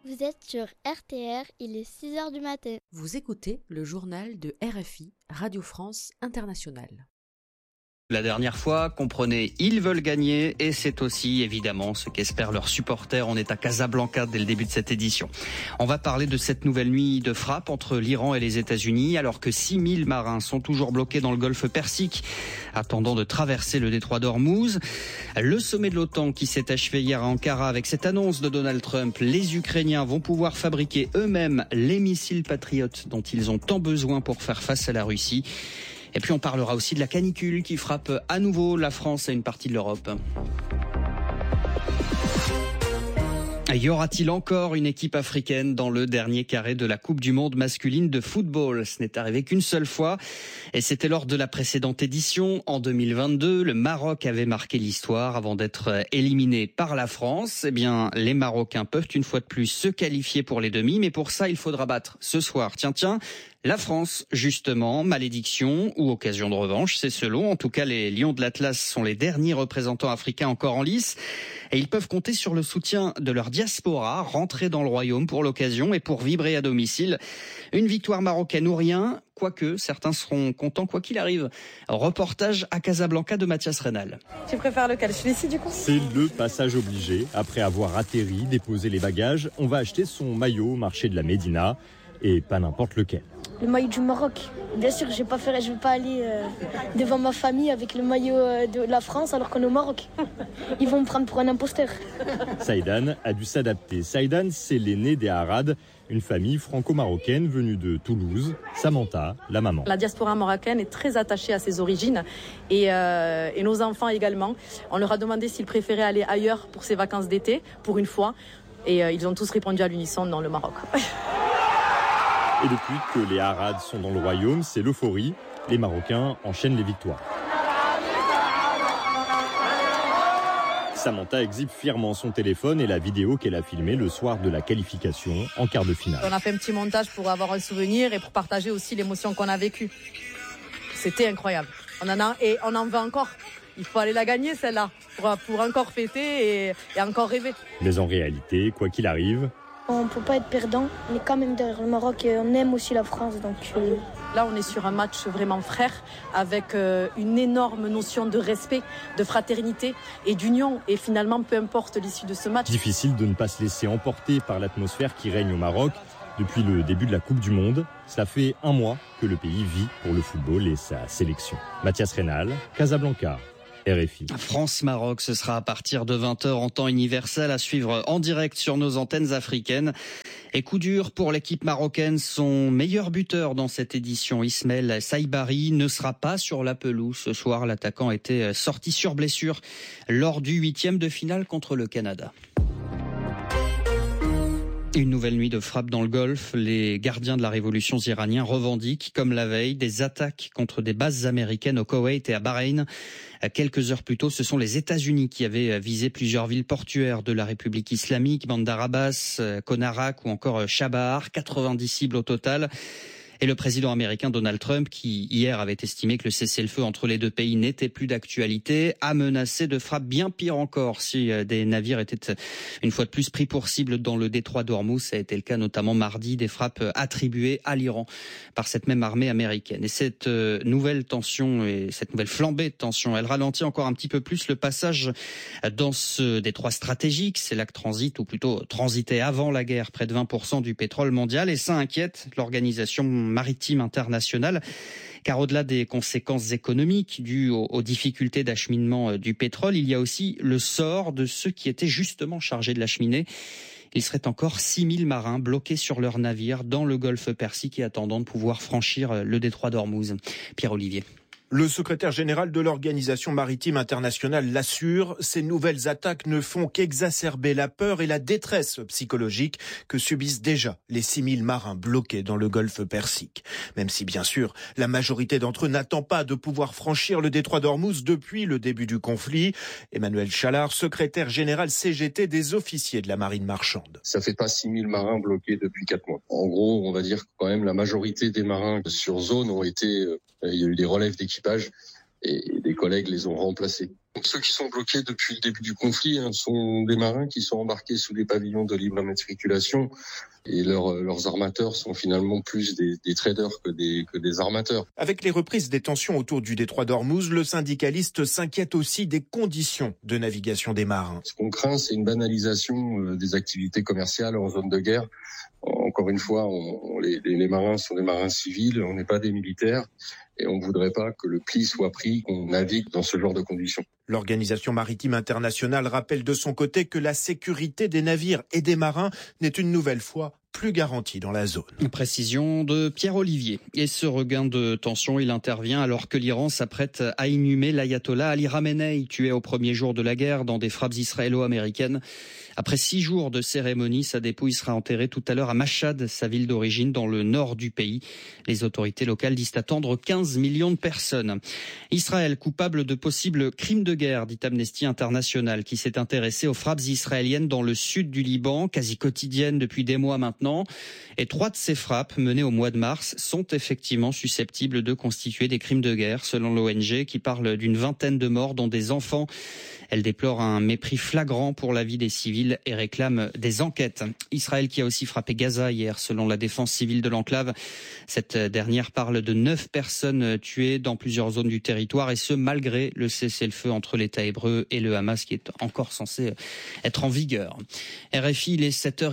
Vous êtes sur RTR, il est 6h du matin. Vous écoutez le journal de RFI, Radio France Internationale. La dernière fois, comprenez, ils veulent gagner et c'est aussi évidemment ce qu'espèrent leurs supporters. On est à Casablanca dès le début de cette édition. On va parler de cette nouvelle nuit de frappe entre l'Iran et les États-Unis alors que 6000 marins sont toujours bloqués dans le golfe Persique attendant de traverser le détroit d'Ormuz. Le sommet de l'OTAN qui s'est achevé hier à Ankara avec cette annonce de Donald Trump. Les Ukrainiens vont pouvoir fabriquer eux-mêmes les missiles patriotes dont ils ont tant besoin pour faire face à la Russie. Et puis on parlera aussi de la canicule qui frappe à nouveau la France et une partie de l'Europe. Y aura-t-il encore une équipe africaine dans le dernier carré de la Coupe du Monde masculine de football ? Ce n'est arrivé qu'une seule fois et c'était lors de la précédente édition en 2022. Le Maroc avait marqué l'histoire avant d'être éliminé par la France. Eh bien, les Marocains peuvent une fois de plus se qualifier pour les demi, mais pour ça, il faudra battre ce soir. Tiens, la France, justement, malédiction ou occasion de revanche, c'est selon. En tout cas, les Lions de l'Atlas sont les derniers représentants africains encore en lice. Et ils peuvent compter sur le soutien de leur diaspora, rentrée dans le royaume pour l'occasion et pour vibrer à domicile. Une victoire marocaine ou rien, quoique certains seront contents quoi qu'il arrive. Reportage à Casablanca de Mathias Reynal. Tu préfères lequel ? Celui-ci du coup ? C'est le passage obligé. Après avoir atterri, déposé les bagages, on va acheter son maillot au marché de la Médina. Et pas n'importe lequel. Le maillot du Maroc. Bien sûr, je vais pas aller devant ma famille avec le maillot de la France alors qu'on est au Maroc. Ils vont me prendre pour un imposteur. Saïdan a dû s'adapter. Saïdan, c'est l'aîné des Harad, une famille franco-marocaine venue de Toulouse. Samantha, la maman. La diaspora marocaine est très attachée à ses origines et nos enfants également. On leur a demandé s'ils préféraient aller ailleurs pour ces vacances d'été, pour une fois. Et ils ont tous répondu à l'unisson dans le Maroc. Et depuis que les Harad sont dans le royaume, c'est l'euphorie. Les Marocains enchaînent les victoires. Samantha exhibe fièrement son téléphone et la vidéo qu'elle a filmée le soir de la qualification en quart de finale. On a fait un petit montage pour avoir un souvenir et pour partager aussi l'émotion qu'on a vécue. C'était incroyable. On en veut encore. Il faut aller la gagner celle-là pour encore fêter et encore rêver. Mais en réalité, quoi qu'il arrive, on ne peut pas être perdant. On est quand même derrière le Maroc et on aime aussi la France. Donc là, on est sur un match vraiment frère avec une énorme notion de respect, de fraternité et d'union. Et finalement, peu importe l'issue de ce match. Difficile de ne pas se laisser emporter par l'atmosphère qui règne au Maroc. Depuis le début de la Coupe du Monde, ça fait un mois que le pays vit pour le football et sa sélection. Mathias Reynal, Casablanca. RFI. France-Maroc, ce sera à partir de 20h en temps universel à suivre en direct sur nos antennes africaines. Et coup dur pour l'équipe marocaine, son meilleur buteur dans cette édition, Ismaël Saïbari, ne sera pas sur la pelouse. Ce soir, l'attaquant était sorti sur blessure lors du 8e de finale contre le Canada. Une nouvelle nuit de frappe dans le Golfe. Les gardiens de la révolution iranienne revendiquent, comme la veille, des attaques contre des bases américaines au Koweït et à Bahreïn. Quelques heures plus tôt, ce sont les États-Unis qui avaient visé plusieurs villes portuaires de la République islamique, Bandar Abbas, Konarak ou encore Chabahar. 90 cibles au total. Et le président américain Donald Trump, qui hier avait estimé que le cessez-le-feu entre les deux pays n'était plus d'actualité, a menacé de frappes bien pires encore si des navires étaient une fois de plus pris pour cible dans le détroit d'Ormuz. Ça a été le cas notamment mardi, des frappes attribuées à l'Iran par cette même armée américaine. Et cette nouvelle tension et cette nouvelle flambée de tension, elle ralentit encore un petit peu plus le passage dans ce détroit stratégique. C'est là que transite, ou plutôt transitait avant la guerre, près de 20% du pétrole mondial. Et ça inquiète l'organisation maritime internationale, car au-delà des conséquences économiques dues aux difficultés d'acheminement du pétrole, il y a aussi le sort de ceux qui étaient justement chargés de l'acheminer. Il serait encore 6000 marins bloqués sur leurs navires dans le golfe Persique et attendant de pouvoir franchir le détroit d'Ormuz. Pierre-Olivier. Le secrétaire général de l'Organisation maritime internationale l'assure, ces nouvelles attaques ne font qu'exacerber la peur et la détresse psychologique que subissent déjà les 6000 marins bloqués dans le golfe Persique. Même si, bien sûr, la majorité d'entre eux n'attend pas de pouvoir franchir le détroit d'Ormuz depuis le début du conflit. Emmanuel Chalard, secrétaire général CGT des officiers de la marine marchande. Ça fait pas 6000 marins bloqués depuis 4 mois. En gros, on va dire que quand même la majorité des marins sur zone ont été, il y a eu des relèves d'équipage et des collègues les ont remplacés. Donc, ceux qui sont bloqués depuis le début du conflit sont des marins qui sont embarqués sous des pavillons de libre immatriculation et leurs armateurs sont finalement plus des traders que des armateurs. Avec les reprises des tensions autour du détroit d'Ormuz, le syndicaliste s'inquiète aussi des conditions de navigation des marins. Ce qu'on craint, c'est une banalisation des activités commerciales en zone de guerre. Encore une fois, les marins sont des marins civils, on n'est pas des militaires et on ne voudrait pas que le pli soit pris, qu'on navigue dans ce genre de conditions. L'Organisation maritime internationale rappelle de son côté que la sécurité des navires et des marins n'est une nouvelle fois plus garantie dans la zone. Précision de Pierre-Olivier. Et ce regain de tension, il intervient alors que l'Iran s'apprête à inhumer l'ayatollah Ali Khamenei, tué au premier jour de la guerre dans des frappes israélo-américaines. Après 6 jours de cérémonie, sa dépouille sera enterrée tout à l'heure à Mashhad, sa ville d'origine, dans le nord du pays. Les autorités locales disent attendre 15 millions de personnes. Israël coupable de possibles crimes de guerre, dit Amnesty International, qui s'est intéressé aux frappes israéliennes dans le sud du Liban, quasi quotidiennes depuis des mois maintenant. Et 3 de ces frappes, menées au mois de mars, sont effectivement susceptibles de constituer des crimes de guerre, selon l'ONG, qui parle d'une vingtaine de morts, dont des enfants. Elle déplore un mépris flagrant pour la vie des civils et réclame des enquêtes. Israël qui a aussi frappé Gaza hier, selon la défense civile de l'enclave. Cette dernière parle de 9 personnes tuées dans plusieurs zones du territoire, et ce malgré le cessez-le-feu entre l'État hébreu et le Hamas qui est encore censé être en vigueur. RFI, il est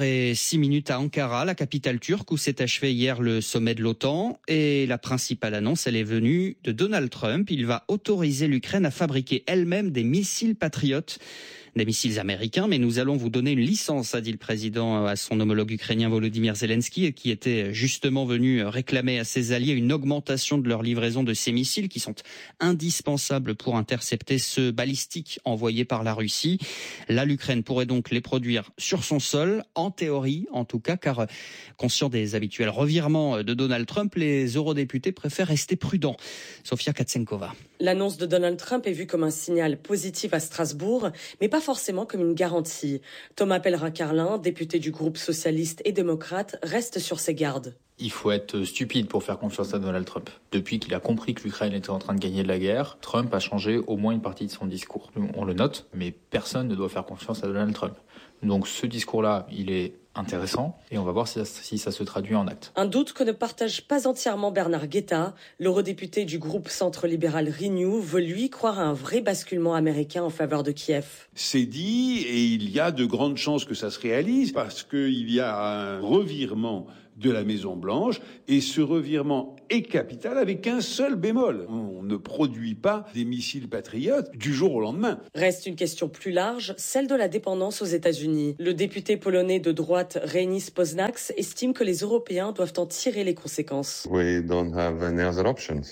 7h06 à Ankara, la capitale turque, où s'est achevé hier le sommet de l'OTAN. Et la principale annonce, elle est venue de Donald Trump. Il va autoriser l'Ukraine à fabriquer elle-même des missiles patriotes, des missiles américains, mais nous allons vous donner une licence, a dit le président à son homologue ukrainien Volodymyr Zelensky, qui était justement venu réclamer à ses alliés une augmentation de leur livraison de ces missiles qui sont indispensables pour intercepter ceux balistiques envoyés par la Russie. Là, l'Ukraine pourrait donc les produire sur son sol, en théorie en tout cas, car conscient des habituels revirements de Donald Trump, les eurodéputés préfèrent rester prudents. Sofia Katsenkova. L'annonce de Donald Trump est vue comme un signal positif à Strasbourg, mais pas forcément comme une garantie. Thomas Pellerin-Carlin, député du groupe socialiste et démocrate, reste sur ses gardes. Il faut être stupide pour faire confiance à Donald Trump. Depuis qu'il a compris que l'Ukraine était en train de gagner la guerre, Trump a changé au moins une partie de son discours. On le note, mais personne ne doit faire confiance à Donald Trump. Donc ce discours-là, il est intéressant et on va voir si ça se traduit en actes. Un doute que ne partage pas entièrement Bernard Guetta. L'eurodéputé du groupe centre-libéral Renew veut lui croire à un vrai basculement américain en faveur de Kiev. C'est dit et il y a de grandes chances que ça se réalise parce qu'il y a un revirement de la Maison-Blanche et ce revirement est capital avec un seul bémol. On ne produit pas des missiles patriotes du jour au lendemain. Reste une question plus large, celle de la dépendance aux États-Unis. Le député polonais de droite Reinis Poznax estime que les Européens doivent en tirer les conséquences. We don't have any other options.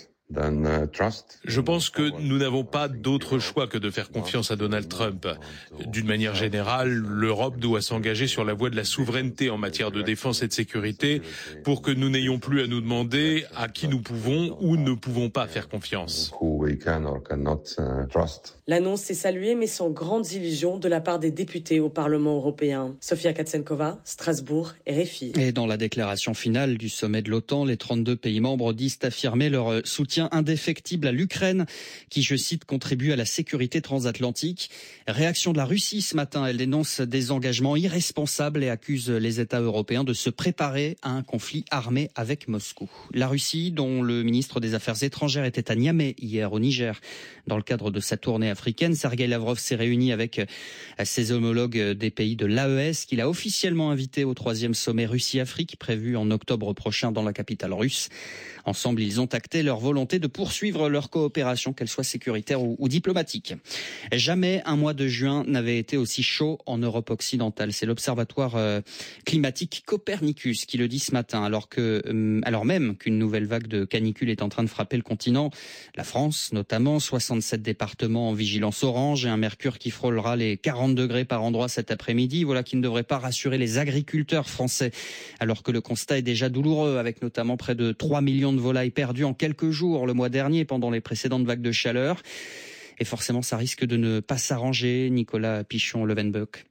Je pense que nous n'avons pas d'autre choix que de faire confiance à Donald Trump. D'une manière générale, l'Europe doit s'engager sur la voie de la souveraineté en matière de défense et de sécurité pour que nous n'ayons plus à nous demander à qui nous pouvons ou ne pouvons pas faire confiance. L'annonce est saluée mais sans grandes illusions de la part des députés au Parlement européen. Sofia Katsenkova, Strasbourg, RFI. Et dans la déclaration finale du sommet de l'OTAN, les 32 pays membres disent affirmer leur soutien indéfectible à l'Ukraine qui, je cite, contribue à la sécurité transatlantique. Réaction de la Russie ce matin, elle dénonce des engagements irresponsables et accuse les États européens de se préparer à un conflit armé avec Moscou. La Russie, dont le ministre des Affaires étrangères était à Niamey hier au Niger, dans le cadre de sa tournée africaine, Sergueï Lavrov s'est réuni avec ses homologues des pays de l'AES qu'il a officiellement invités au 3e sommet Russie-Afrique prévu en octobre prochain dans la capitale russe. Ensemble, ils ont acté leur volonté de poursuivre leur coopération, qu'elle soit sécuritaire ou diplomatique. Jamais un mois de juin n'avait été aussi chaud en Europe occidentale. C'est l'observatoire climatique Copernicus qui le dit ce matin, alors même qu'une nouvelle vague de canicule est en train de frapper le continent. La France, notamment, 67 départements en vigilance orange et un mercure qui frôlera les 40 degrés par endroit cet après-midi. Voilà qui ne devrait pas rassurer les agriculteurs français, alors que le constat est déjà douloureux, avec notamment près de 3 millions de volailles perdues en quelques jours le mois dernier pendant les précédentes vagues de chaleur. Et forcément, ça risque de ne pas s'arranger. Nicolas Pichon-Levenbeuk.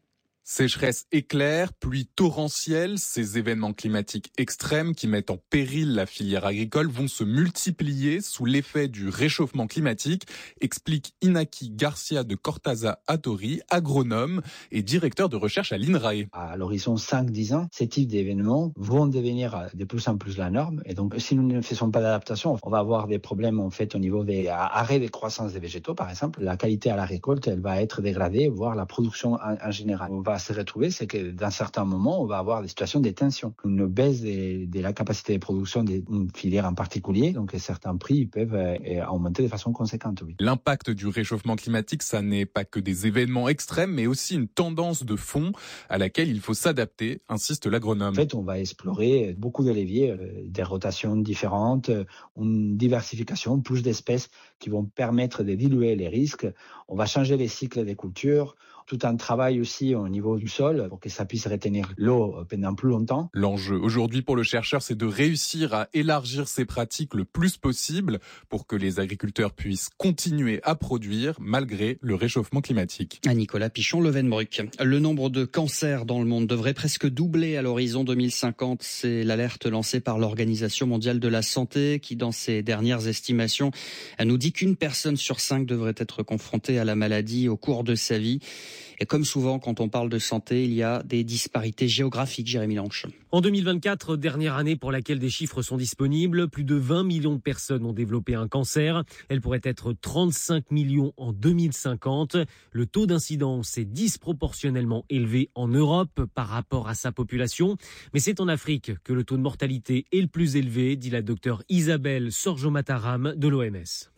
Sécheresse éclair, pluie torrentielle, ces événements climatiques extrêmes qui mettent en péril la filière agricole vont se multiplier sous l'effet du réchauffement climatique, explique Inaki Garcia de Cortaza Atori, agronome et directeur de recherche à l'INRAE. À l'horizon 5-10 ans, ces types d'événements vont devenir de plus en plus la norme. Et donc, si nous ne faisons pas d'adaptation, on va avoir des problèmes en fait au niveau des arrêts de croissance des végétaux, par exemple. La qualité à la récolte, elle va être dégradée, voire la production en général. On va se retrouver, c'est que dans certains moments, on va avoir des situations de tension, une baisse de la capacité de production d'une filière en particulier. Donc, certains prix peuvent augmenter de façon conséquente. Oui. L'impact du réchauffement climatique, ça n'est pas que des événements extrêmes, mais aussi une tendance de fond à laquelle il faut s'adapter, insiste l'agronome. En fait, on va explorer beaucoup de leviers, des rotations différentes, une diversification, plus d'espèces qui vont permettre de diluer les risques. On va changer les cycles des cultures, tout un travail aussi au niveau du sol pour que ça puisse retenir l'eau pendant plus longtemps. L'enjeu aujourd'hui pour le chercheur, c'est de réussir à élargir ces pratiques le plus possible pour que les agriculteurs puissent continuer à produire malgré le réchauffement climatique. À Nicolas Pichon-Levenbruck. Le nombre de cancers dans le monde devrait presque doubler à l'horizon 2050. C'est l'alerte lancée par l'Organisation mondiale de la santé qui, dans ses dernières estimations, nous dit qu'une personne sur 5 devrait être confrontée à la maladie au cours de sa vie. Et comme souvent, quand on parle de santé, il y a des disparités géographiques, Jérémy Lanche. En 2024, dernière année pour laquelle des chiffres sont disponibles, plus de 20 millions de personnes ont développé un cancer. Elle pourrait être 35 millions en 2050. Le taux d'incidence est disproportionnellement élevé en Europe par rapport à sa population. Mais c'est en Afrique que le taux de mortalité est le plus élevé, dit la docteure Isabelle Sorjo-Mataram de l'OMS.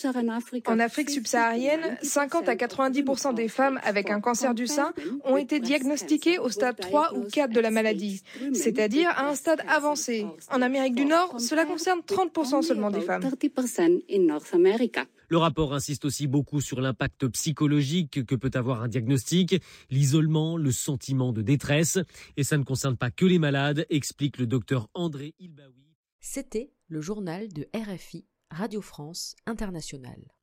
En Afrique subsaharienne, 50 à 90% des femmes avec un cancer du sein ont été diagnostiquées au stade 3 ou 4 de la maladie, c'est-à-dire à un stade avancé. En Amérique du Nord, cela concerne 30% seulement des femmes. Le rapport insiste aussi beaucoup sur l'impact psychologique que peut avoir un diagnostic, l'isolement, le sentiment de détresse. Et ça ne concerne pas que les malades, explique le docteur André Ilbaoui. C'était le journal de RFI, Radio France Internationale.